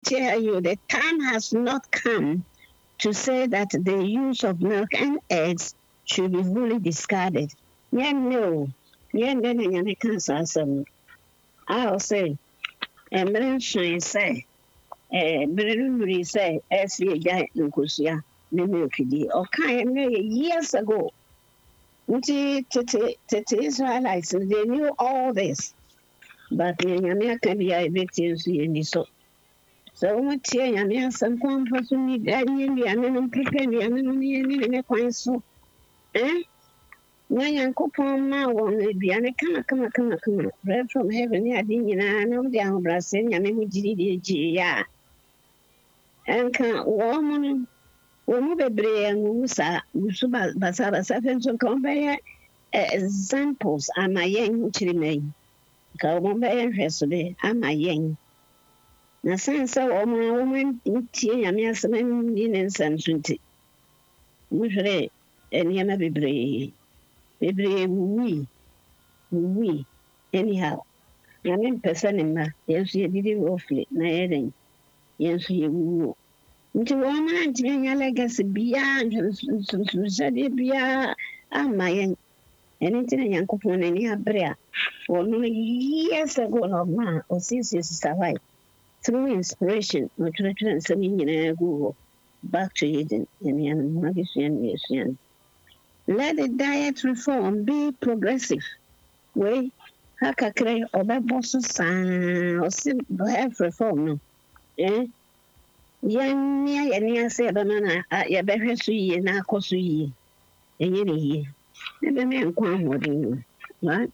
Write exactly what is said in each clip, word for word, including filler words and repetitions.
tell you the time has not come to say that the use of milk and eggs should be fully discarded. Yeah, no. Yeah, then you can say, I'll say, and then she say, eh, Brunuri say, as ye giant Lucusia, the milky day, or kind years ago. Nti tete tete Israelites, they knew all this, but nyame can be a bit in so. So much nyame some kwan fa so ni gari nduane no pepe nduane no ne ni ne kwan so. Eh? Na yankopon ma won aduane kama kama kama kama. Bread from heaven ya di nyina na wo de ahobrase nyame ho giri di gi ya. Enka wo mo no wo mo bebre ngu sa gusu basa basa fen so kan be examples ama yen chiri mai. Ka wo be hwe so de ama yen. Na sense wo mo wo mo tie nyame asem ni ne nsam so nti. Mo hwere eniyama bebre. Bebre wi wi anyhow. Nyame pesa ne ma yenso ye didi ofle na yeden yenso ye wu. Nti wo ma nti nya legacy bia nso so de bia ama yen. Eni nti na yankopon na ni abre a wo no years ago no ma o sisi survive through inspiration no try try nsem nyina go back to Eden and yan magician yes. Let the diet reform be progressive. Way hakakre obe bosso san o sim health reform no. Eh? Yan nia yan nia se ba na ya behwe so yi na akoso yi. Enye ne yi. Ne be me nkwa hodin. Right?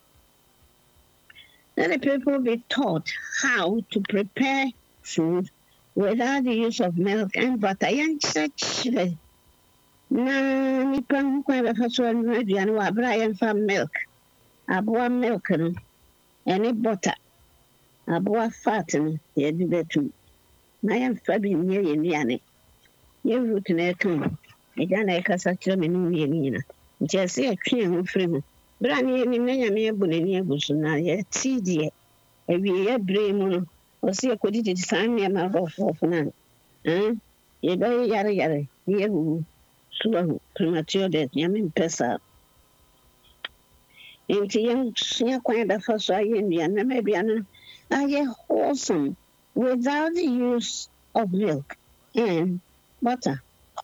Let the people be taught how to prepare food without the use of milk and butter. Yan church na nipa nkwa be fa so anu aduane wa bra yan fa milk. Aboa milk no any butter. Aboa fat no ye di betu. Na yan fa bi nye ye nuane. Ye root na kan. E ja na e kasa kire me nu ye ni na. Nti ase atwe ho firi mu. Bra ne ni na nyame ebu na ni egusu na ye ti die. Ewi ye bre mu no. O se ekodi di san me ma go fo fo na. Eh? Ye be yare yare. Ye hu. So premature death nyame pesa. Nti yan sia kwan da fa so aye nduane na ma aduane aye wholesome without the use of milk and butter.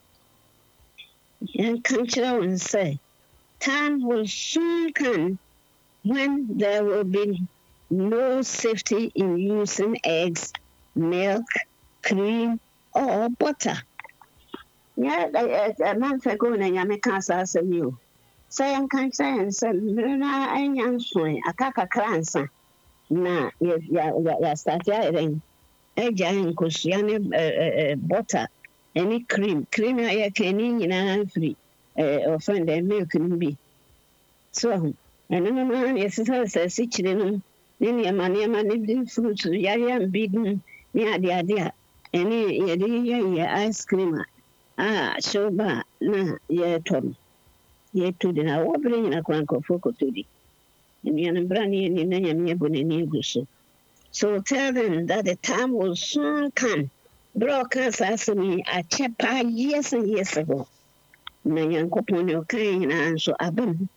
And culture will say, time will soon come when there will be no safety in using eggs, milk, cream, or butter. Yeah, a month ago, na nyame ka asase mi o. Say yan kan say and say na anyan so akaka kransa na ya ya ya start ya ren. Eja nkosua ne butter, any cream, cream ya kani nyina free. Eh offend the milk no bi. So, and no no yes say say chire no. Ni ni ma ni ma ni bi fruit ya ya big ni ade ade a. Any ye dey ice cream. Ah, shoba na ye tom. Ye to the na wo bring na kwan ko foko to di. Ni na brani ni na nyame ebone ni eguso. So tell them that the time will soon come. Broadcast as me a chepa years and years ago. Na yankopon yo kan na so abam.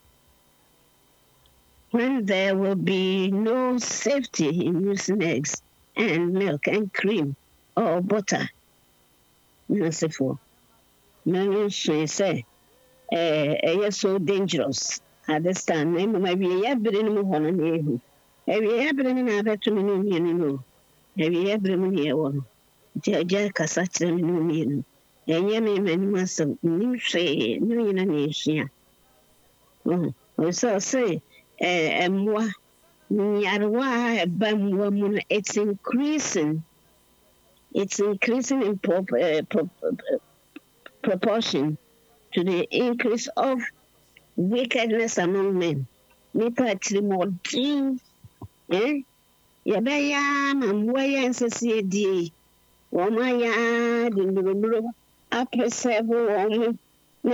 When there will be no safety in using eggs and milk and cream or butter. Merciful. Many say, eh, eh, so dangerous at this time. Maybe every one every every na to me no. Every every money one. Jaja Casatra no. And yammy man must have new say, new in a nation. Oh, so say, eh, moi, Yarwa, Bam woman, it's increasing. It's increasing in prop, uh, prop, proportion to the increase of wickedness among men. Nipa trimodin, eh? Yabaya, Mamwaya, and Sassy, Womaya, Dindubro, Upper Sabo, Woman,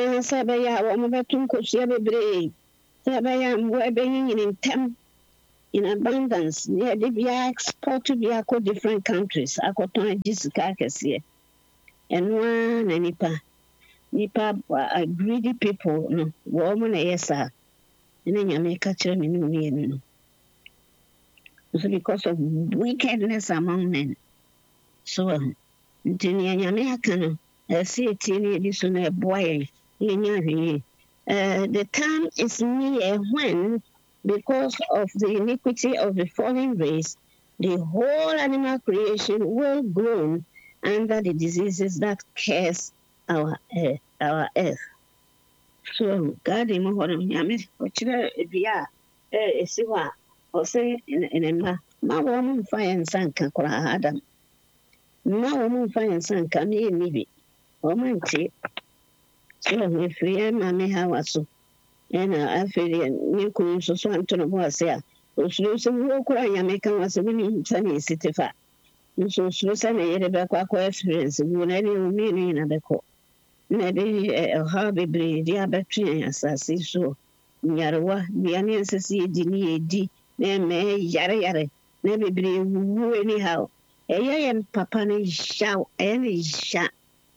Nasabaya, Woman, Tunko, Yabe, Sabaya, Webbing in Tem, in abundance. Yeah, they be export to be ako different countries. Ako ton jisika kesiye. And one and nipa nipa uh, greedy people no. Woman yes sir. And then you make a me no no. So because of wickedness among men. So um, nti ya nyame aka no. Esi eti ni edi so na boy. Uh, the time is near when, because of the iniquity of the fallen race, the whole animal creation will groan under the diseases that curse our earth. Our earth. So, God, in Mohoram Yamit, which is what or say in a ma, my woman fire and sanka Adam. My woman fire and sanka me nibi. Woman tea. So, if we are mammy, how was so? And I feel new queen so swan to the boss here. Oslo some walk around Yamaican was a winning sunny city fat. So slow sunny a back experience when any meaning in a beco. Maybe a hobby breed, the battery as I see so. Yarawa, the onions see D D, name may yara yara, maybe breed woo anyhow. A young papa shout any shot.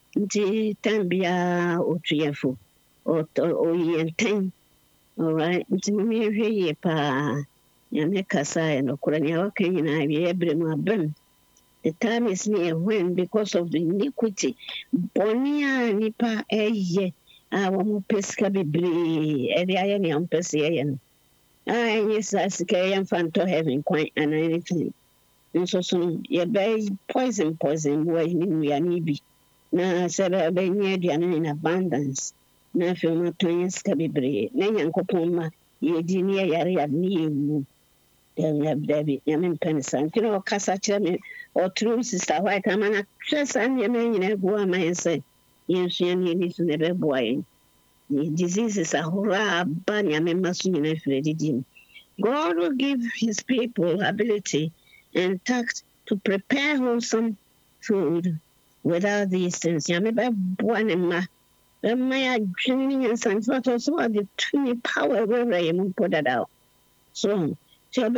Tambia or triumphal or yen ten. All right, nti mimi ehwe ye pa nyame kasa no kura ne waka nyina wie ebre mu abem. The time is near when, because of the iniquity, bonia nipa eye a wo peska bebre e de aye ne ampese ye no. Ah, yes, as ke yam fanto heaven kwan and anything. Nso so ye be poison poison boy ni nua ni bi. Na se be be nye aduane in abundance. Na fi ma tonya ska bebre na nyankopon ma ye di ne yare ya ne yemu dem ya dabi nyame pensa ntino kasa kire me o true sister white amana tresa ne me nyina go ama yense yensu ne ni su ne be boy ni diseases ahora ba nyame masu nyina fredi din. God will give his people ability and tact to prepare wholesome food without these things. Nyame be boa ne ma my dreaming and science, but also the tiny power where I am put it out. So, so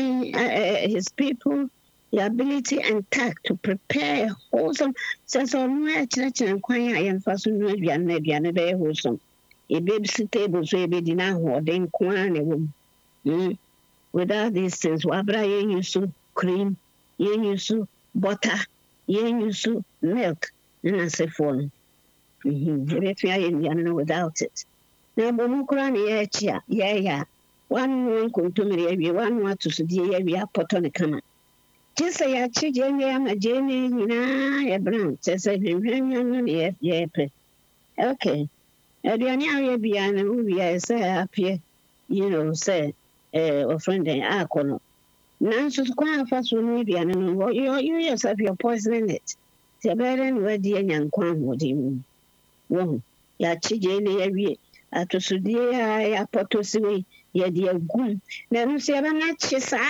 his people, the ability and tact to prepare wholesome. Says on where church and choir and fasten maybe and maybe and very wholesome. A baby table so a baby now or then quan without these things. Wabra yen use cream, yen use butter, yen use milk, and I say for. Mm-hmm. Without it. Now, Bomukuran, yeah, yeah, yeah. One one could to me, one want to see we are put on a camera. Just say, I check Jamie, a Jamie, you know, a brown, says I've been very yeah, okay. Adriana, be an movie, I say up here, you know, say, a friend, I call. Now, so quite fast with me, and you yourself, you're poisoning it. The better where dear young Kwan would you. Won ya chijele ya wie atosudie ya ya potosiwe ya dia gum na no se ba na chisa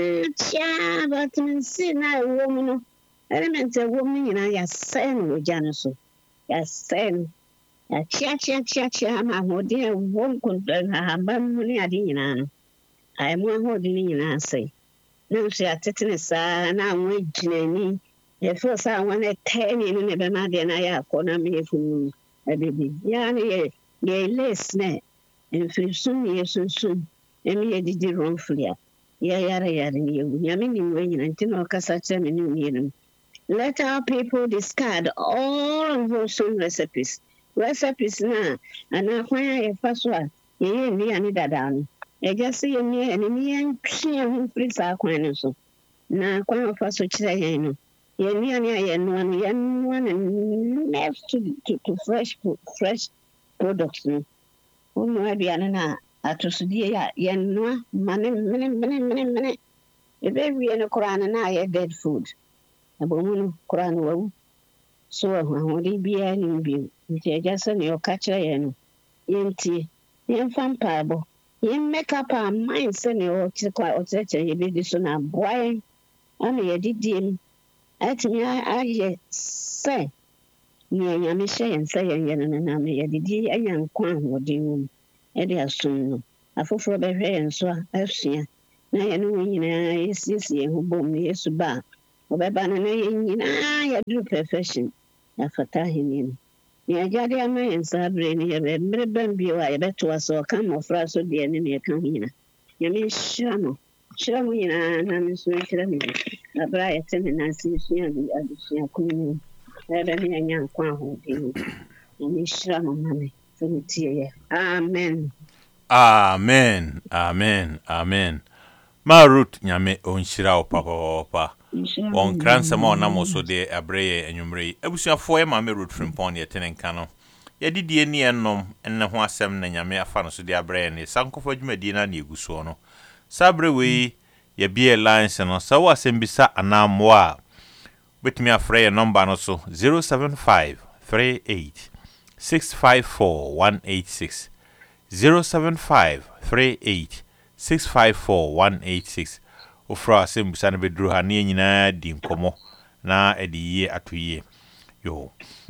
cha but men si na wo mu no element wo mu nyina ya sen wo jano so ya sen ya chia chia chia chia ma hodi wo kunta na hamba mu ni adi nyina no ai mu hodi ni nyina sai na so ya tetene sa na wo jinani e fo sa wona tani ni ne be ma de na ya ko na me fu baby yani ye less ne en frisun ye sunsun emi ye didi wrongfully ya yara yara ni ye nyame ni wenyi na ntino kasa che me ni ni. Let our people discard all unwholesome recipes recipes na ana kwan ye faso a ye ni ani dada no e gase ye ni ani ni en twa ho frisa kwan no so na kwan faso kire ye no. Yen yen yen one yen one next to, to, to fresh fresh products. No, no be na atosudie ya yen no mane mane mane mane mane. If we yen Quran na ye dead food. Abomu Quran wo. So ahodi bia ni bi. Nti ajasa ne okacha yen. Yen ti yen fam paabo. Yen make up our mind say ne o ti kwa o ti che ye bi di so na boy. Ana ye didi atimi aye say ni nyame hye yen say yen yen na me ye didi ayan kwa hodi wo e de asun no afoforo be hwe yen so asua na yɛne wo nyinaa yɛsiesie ho bom na Yesu ba a ɔbɛba no na yɛn nyinaa yɛduru perfection yɛafata ahenni no. Na yɛgyade ama yɛn nsa abere no yɛbɛmmerɛ bam bio a yɛbɛtoa so ɔka mmɔfra so deɛ ne ne yɛka ho nyina. Nyame nhyira mo. Hyira mo nyinaa na me nso nhyira me bi. Abra a yɛte ne nase nsua adesua kunu mu. Ɛbɛne yɛanya nkwa ahoɔden. Nyame nhyira mo ma me. Sɛ metie yɛ. Amen. Amen. Amen. Amen. Ma Ruth nyame onhyira wo papa. On kransama onamo so de abreye enwumre. Abusuafo e ma me Ruth Frimpon ye tene nka no. Ye didie ne ennom enne ho asem na nyame afa no so de abreye ne sankofo adwumadi na na eguso no. Sabre we ye bie lines no sa wo asem bisa anamo a betimi afre ye number no so zero seven five three eight six five four one eight six zero seven five three eight six five four one eight six. Ofra asem bisa na bedru ha na nyina di nkomo na ediye atoye yo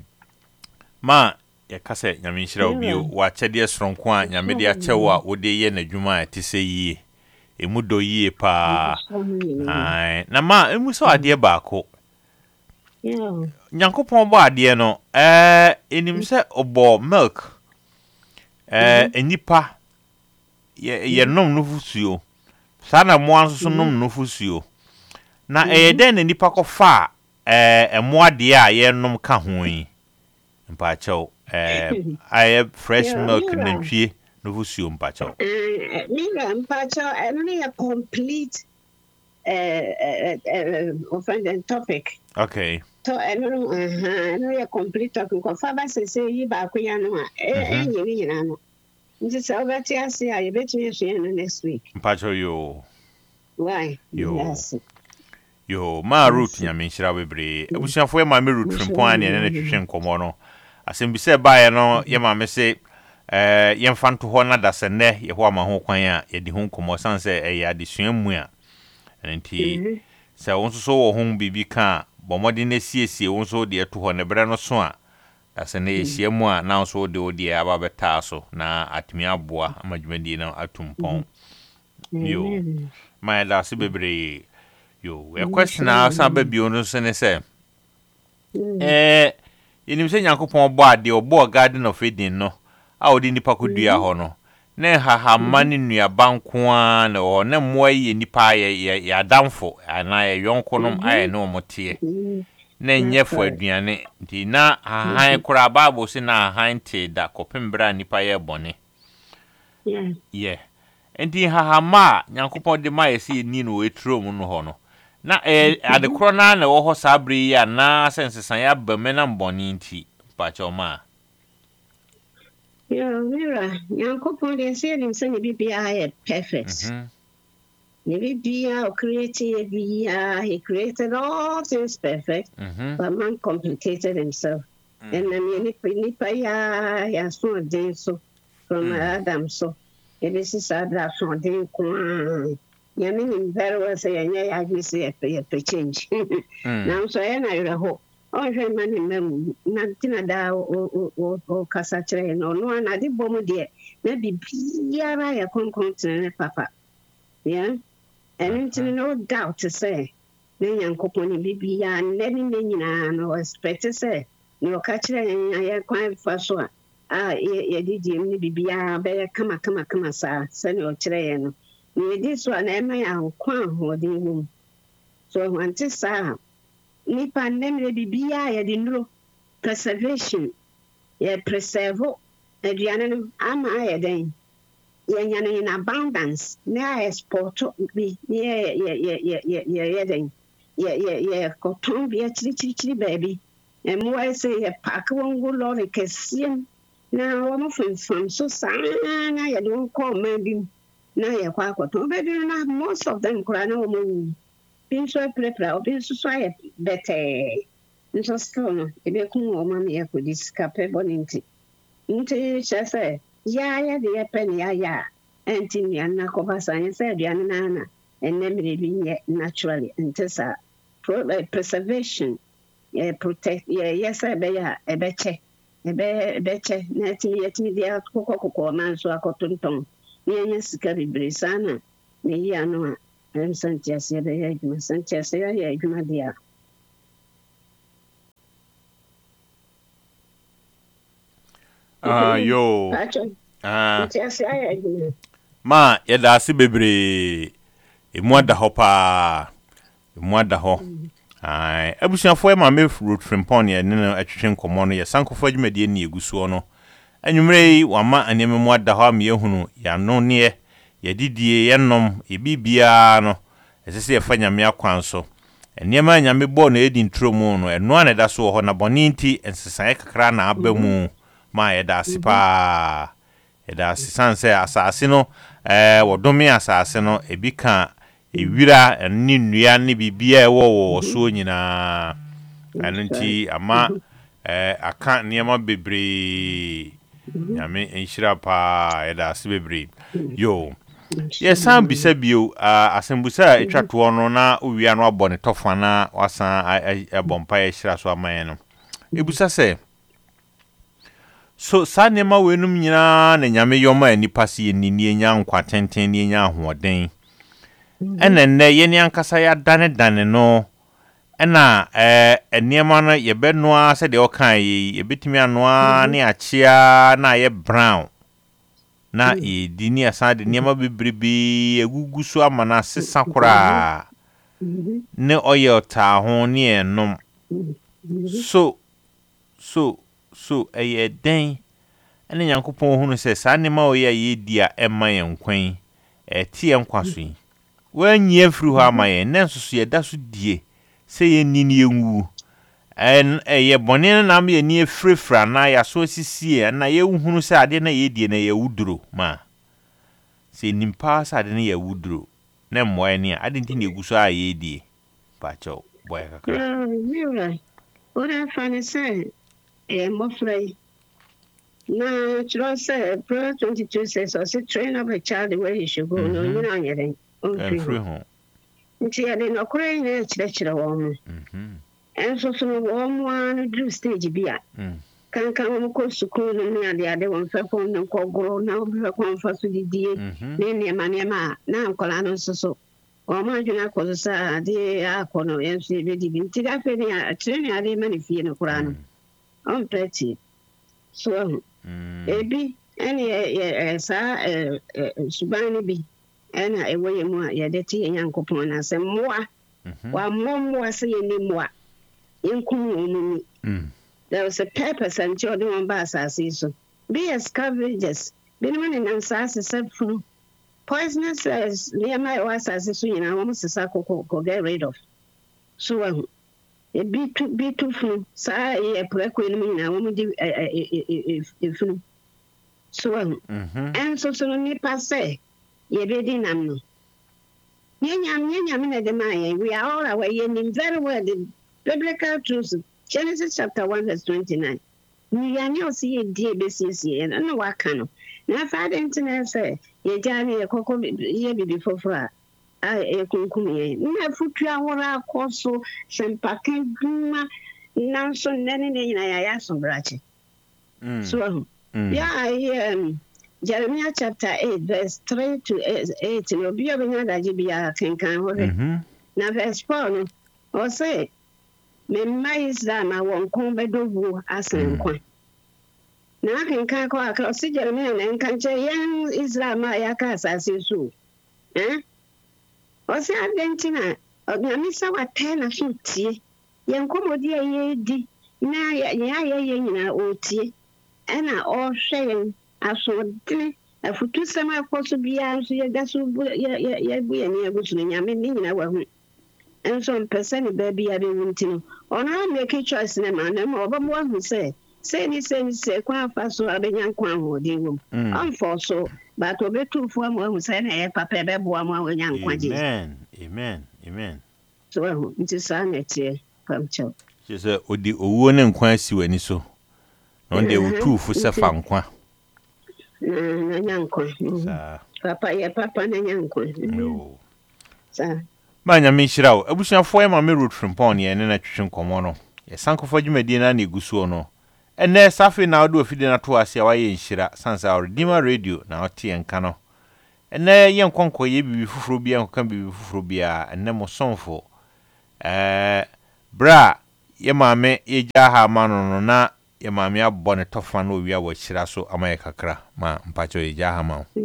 ma ya kase nyame nhira obi wa kyede soronko a nyame de akyewo a wo de ye n'adwuma a tise yie emu do yie pa ai na ma emu so ade baako Yeah. Nyankopon bo ade no eh enim se obo milk eh enipa ye ye nom no fusuo sana mo anso nom no fusuo na eh den na nipa kofa eh emoade a ye nom ka ho yi mpa chew eh aye fresh milk nantwie no fusuo mpa chew eh mira mpa chew eno ya complete eh eh offending topic. Okay. So eno eh eno ya complete topic ko fa ba se se yi ba ko ya no a eh nyini nyina no. Nti se obeti ase a ye betumi ehwe no next week. Mpa chew yo. Why? Yo. Yes. Yo, ma Ruth nyame nhira bebre. Abusuafo e ma me Ruth Frimpon ne na twetwe nkomo no. Asem bi se bae no ye ma me se eh ye mfa nto ho na dasene ye ho ama ho kwan a ye di ho nkomo sanse e ya adesua mu a. Enti se wonso so wo ho bibi ka bomodi na siesie wonso de eto ho ne bre no so a dasene ye hia mu a na wonso de odi aba beta so na atimi aboa amadwumadi na atumpon. Yo. My last bebre yo a question now some baby on sene say eh yenim se Nyankopon bo ade obo garden of Eden no a odi nipa kodua ho no na ha ha mani nua banko a na o na mo aye nipa ye ya damfo na ye yonko nom aye no motie na nyefo aduane nti na han kura Bible se na han te da kopembra nipa ye bone Yeah. Yeah. Enti hahama Nyankopon de ma yesi ni no etro mu no ho no na eh adekro na na wo ho sabre ya na sensesan ya ba mena mboni nti pa choma. Yeah, mira Nyankopon de se nim se ne bibia is perfect. Mhm. Ne bibia o created bibia he created all things perfect. Mhm. But man complicated himself. Mm. And then ni ni pa ya ya so den so from mm. Adam so this is Adam so den ko ya mean very well say ya ya gi say a change. Now so ya na yere ho o hwe man mem na tina da o o o kasa kire no no na de bom de na bibia ra ya konkron tene papa. Yeah. And it's no doubt to say na Nyankopon ni bibia na ni nyina no expect say no kachire ya kwan fa so a ah ye didi ni bibia be kama kama kama sa se no kire ye no ni di so na ema ya kwan ho de mu so wanti sa ni pa nemre bibia ya di nro preservation ye preserve aduane no ama ya den ye nya in abundance na export bi ye ye ye ye ye ye den ye ye ye koton bi chiri chiri chiri baby. And more say a pack won't go lorry cassian. Now, I'm from so sana, I don't call maybe. Now, you're quite but most of them cry no more. Been so prepare, been so better. And so still, if you come woman here could discape bonity. Into shall say, ya, ya, the penny, ya, and Timmy and Nakova science said, Yanana, and then maybe naturally, and Tessa preservation. Yeah, protect. Yeah, yes, I be ya. I betche. I be betche. Net me yet me the cocoa man so a cotton tongue. Me yes, carry brisana. Me ya no. And Sanchez, the Sanchez, the dear. Ah, yo. Ah, ma yɛda ase bebree emu ada hɔ paa emu ada hɔ ai abusuafo e ma me road frimpon ye ne no atwetwe nkɔmɔ no yɛ sankofo adwumadie ne egusuo no anwumre yi wama aneme mu ada hɔ am yehunu ya no ne ye didie ye nom e bibia no ɛsese ye fa nyame akwan so enema nyame bɔ na edi ntro mu no ɛno ana da so hɔ na bɔne nti ensesan kakra na aba mu ma yɛda ase paa yɛda ase sanse asase no eh wodome asase no ebi ka ewira eni nnua ne bibia ɛwɔ wɔ so nyina anunti ama eh aka niema bebre nyame enhyira pa yɛda ase bebre yo yesan bisa bio asembusa etwato no na owia no abɔ ne tofa na wasan abompa yɛhyira so aman no ebusa sɛ so sa nema wenum nyina na nyame yoma anipa se ni ni nya nkwa tenten ni nya ahoɔden enenne ye ni ankasa ya dane dane no ena eh enema no ye benoa se de okan yi ebetimi anoa ne achia na ye brown na e di ni asa de nema bebrebe egugu so amana sesa kora ne oye ota ho ne enom so so so eye den ene Nyankopon hunu se sa ne ma oye ye dia ema yenkwan e tie nkwaso yi wanyi afiri ho amaye nenso so ye da so die se ye ni ni enwu en eye bone na am ye ni efrefra na ya so sisie na ye hunu se ade na ye die na ye wuduro ma se nimpa sa ade na ye wuduro na mmoa ni ade nti na eguso a ye die pa cho boy kakra mira ora fane se e mo frei na chiro se Proverbs twenty-two says so train up a child the way he should go no you know anything and free home nti ade no kore ne chire chire wo mo mhm enso so wo mo an do stage bia mhm kan kan mo ko school no ne ade ade won fa fon no ko gro na obi fa kon fa so didie ne ne ma ne ma na nkola no so so o ma juna ko so sa ade akọ no enso be di nti ga fe ne a chire ne ade ma ne fie no kora no on pretty so ebi ene e sa e subani bi ena ewo ye mu a ye de tie Nyankopon na se moa wa mommo ase ye ni moa yenkum onu ni there was a purpose and children on bass as so be as scavengers be no ne nansa ase fu poisonous as near my was as so you know almost sa ko ko get rid of so um e be to be to fu sa e preko ni na wo di e e fu so um and so so ni passe ye be di nam no nyanyam nyanyam na de maye we are all aware in very well the biblical truths Genesis chapter one verse twenty-nine ni ya ni o si ye die be siesie na no waka no na fa de ntina se ye jani ye kokko ye bibi fofora a e kunkum ye na futu awora akoso sempake duma nanso nene ne nyina ya ya sombrache mm so yeah I um Jeremiah chapter eight verse three to eight no bi obenya daje bia kenkan ho de na verse four no o say me mai Israel ma won kon bedobu asen kon na kenkan ko aka o si Jeremiah na nkan che yan Israel ma ya ka asase so eh o si adentina o na mi sa wa ten na so tie yan komodi ye di na ya ya ye nyina o tie ena o hwe aso de afutu sama akoso bia nso ye gaso ye ye bu ye ne agusu nyame ni nyina wa hu enso mpese ne ba bia be wunti no ono make choice na ma na ma obamu hu se se ni se ni se kwa fa so abenya nkwa ho de wom amfo so but obetu fu amu hu se na ye papa be bo amu awenya nkwa je amen amen amen so hu nti sa na tie pamcho je se odi owuo ne nkwa si wani so no de utu fu se fa nkwa na nyankwa sa papa ye papa na nyankwa no sa ma nyame hyirawo abusuafo e ma me road frimpon ye ne na twetwe nkomo no ye sankofo dwumadi na na egusuo no ene safi na odo afide na to ase a waye nhyira sansa Redeemer Radio na ote enka no ene yen konko ye bibi fufuro bia nko bibi fufuro bia ene mo sonfo eh bra ye maame ye ja ha ma no no na ye maame abɔ ne tofa no wi awo kyira so amaye kakra ma mpacho ye ja ha ma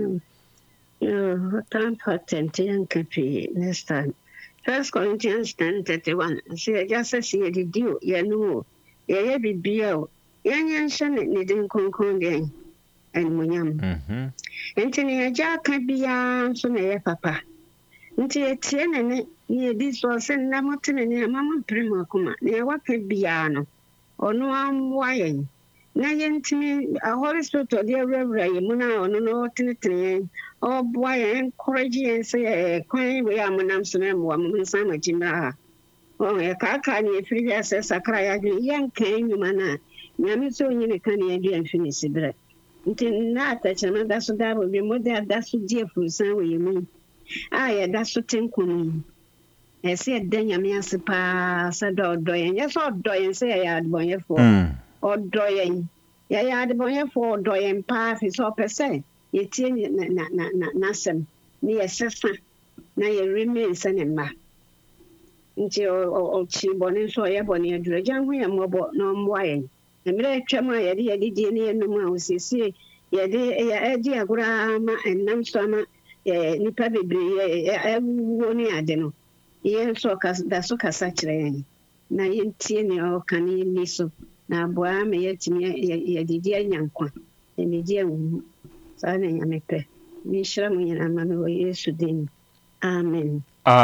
Yeah, time patent and country next time. First Corinthians ten thirty one. See, just as you did you, you know, you be beer, yan shan it needing concording and munyam. mhm Anthony, a jack can be a son, papa. Until a ten and near this was in Lamotin and your mamma prima coma, near what could be ano, or no, I'm wying. Na yentimi a Holy Spirit or dear Reverend Muna or no tinity or boy encourage and say quite we are Manamson woman Sama Jimra. Oh, a carcani three years as a cry young came mana. Yamiso in a canny and finish it. Until not that another so that will be more than that's so dear for some you mean. Ah, that's so ten kun. I said, then Yamiasa said, oh, doyen, yes, or doyen say I had one for. Or doyen. Ya ya de boye for doyen pa fi so pese. Ye tie na na na na nasem. Ni yesesa. Na ye remain sanema. Nti o o chi bone so ye bone adura jan hu ye mobo no mwa ye. Emre twam a ye de ye de die ne enum a osisi ye de ya edi agura ma enam so ma eh nipa bebre ye ewu ni ade no. Ye so ka da so kasa kire ye. Na ye tie ne o kan ni so. Na boa me yetimi ye didi anyankwa me di awu sa na nyamepe mi shira mu nyina ma no Yesu din amen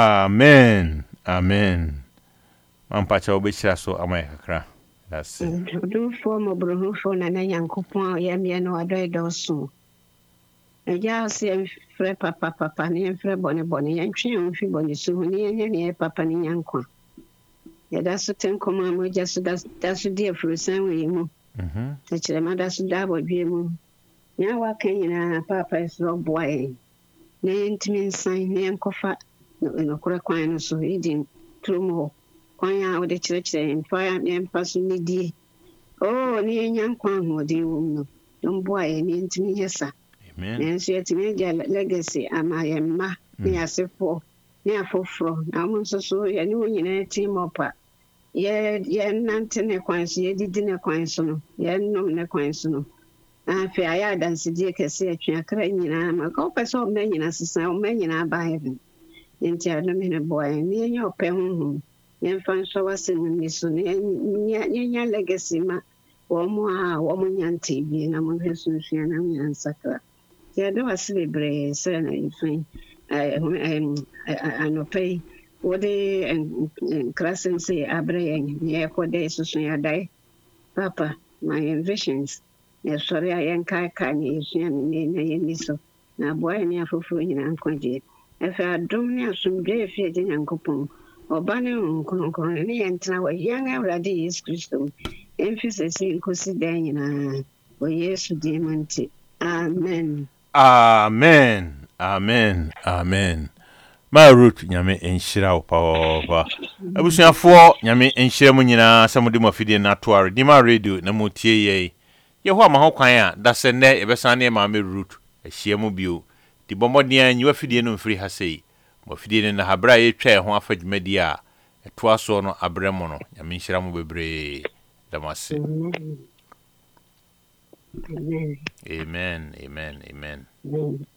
amen amen mampacha obechira so amaye kakra that's it do for mo bro for na nyankopon ya me no adoy do so e ja se fre papa papa ni fre bone bone yan twi on fi bone so ni yan ne papa ni nyankwa ya da su ten kuma mu ja su da su dia frusan we mu mhm ta cire ma da su da bo bi mu ya wa kan yana papa so boy ne intimi san ne enkofa no kura kwan no so idin trumo kwan ya o de cire cire en fa ya en pasu ni di oh ni nyan kwan ho de wo no don boy ne intimi yesa amen ne so yetimi ja legacy ama yemma ne asefo ne afoforo na mo so so ya ni wo nyina team up ye ye nante ne kwanso ye didi ne kwanso no ye nom ne kwanso no afi aya dance die kese atwa akra nyina ma ko pese o me nyina sesa o me nyina ba heaven nti ado me ne boy ne ye ope huhu ye mfa so wase ni so ne ye nya legacy ma wo mo a wo mo nyante bi na mo hesu hia na nya nsakra ye do wase bebre se na ifin eh anope Wode and classing say abre ye kode susu ya dai papa my visions ya sorry I yan kai kan ye suan ni na ye ni so na boy ni afofo nyina nkwaje e fa dom ni asumdwe fi je nyankopon oba ne nkonkon ni ye ntra wa yan awrade Yesu Kristo emphasize nkosi dan nyina o Yesu di manti amen amen amen amen ma root nyame enhyira wo pa abusuafo nyame enhyira mu nyina samudi mafidie na toare di ma radio na motie ye ye ho ama ho kwan a da se ne e besan ne ma me root ahyia mu bio di bomodien nyi wafidie no mfiri ha sei mafidie ne na habra ye twa ho afadwumadi a eto aso no abremo no nyame enhyira mu bebre damase amen amen amen amen amen